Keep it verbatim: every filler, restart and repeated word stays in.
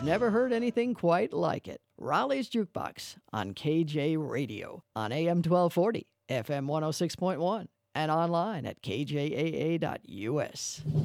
You've never heard anything quite like it. Raleigh's Jukebox on K J Radio on A M twelve forty, F M one oh six point one, and online at K J A A dot U S.